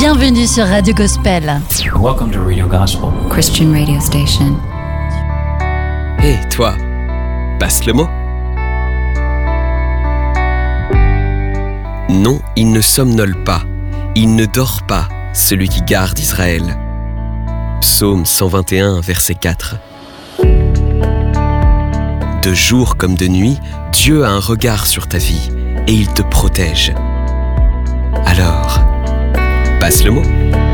Bienvenue sur Radio Gospel. Welcome to Radio Gospel, Christian radio station. Hé, toi, passe le mot. Non, il ne somnole pas, il ne dort pas, celui qui garde Israël. Psaume 121, verset 4. De jour comme de nuit, Dieu a un regard sur ta vie et il te protège. Alors, passe le mot.